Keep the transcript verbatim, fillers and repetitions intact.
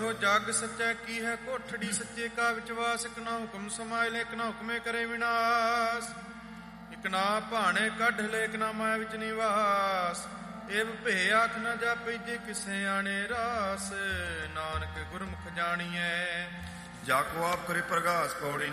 ਇਹੋ ਜਗ ਸੱਚੈ ਕੀ ਹੈ ਕੋਠੜੀ, ਸੱਚੇ ਕਾ ਵਿਚਵਾਸ। ਇਕ ਨਾ ਹੁਕਮ ਸਮਾਇ ਲੈ, ਇਕ ਨਾ ਹੁਕਮੇ ਕਰੇ ਵਿਨਾਸ਼। ਇਕ ਨਾ ਭਾਣੇ ਕੱਢ ਲੈ, ਇਕ ਨਾ ਮਾਇਆ ਵਿੱਚ ਨਿਵਾਸ। ਏਵ ਭੇ ਆਖ ਨਾ ਜਾਪੈ, ਜੇ ਕਿਸੇ ਆਣੇ ਰਾਸ। ਨਾਨਕ ਗੁਰਮੁਖ ਜਾਣੀਐ, ਜਾ ਕੋ ਆਪ ਕਰੇ ਪ੍ਰਗਾਸ। ਪੌੜੀ।